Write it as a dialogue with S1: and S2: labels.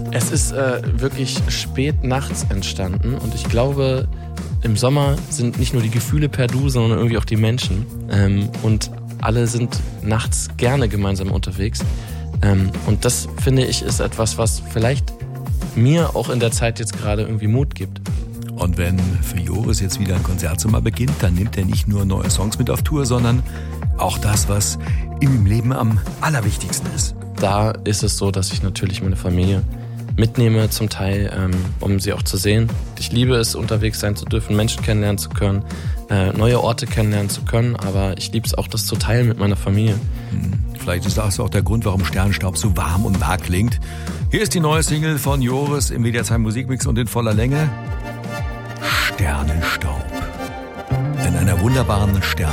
S1: Es ist wirklich spät nachts entstanden und ich glaube, im Sommer sind nicht nur die Gefühle per Du, sondern irgendwie auch die Menschen. Und alle sind nachts gerne gemeinsam unterwegs. Und das, finde ich, ist etwas, was vielleicht mir auch in der Zeit jetzt gerade irgendwie Mut gibt.
S2: Und wenn für Joris jetzt wieder ein Konzertsommer beginnt, dann nimmt er nicht nur neue Songs mit auf Tour, sondern auch das, was ihm im Leben am allerwichtigsten ist.
S1: Da ist es so, dass ich natürlich meine Familie mitnehme zum Teil, um sie auch zu sehen. Ich liebe es, unterwegs sein zu dürfen, Menschen kennenlernen zu können, neue Orte kennenlernen zu können, aber ich liebe es auch, das zu teilen mit meiner Familie.
S2: Vielleicht ist das auch der Grund, warum Sternenstaub so warm und nah klingt. Hier ist die neue Single von Joris im WDR 2 Musikmix und in voller Länge. Sternenstaub. In einer wunderbaren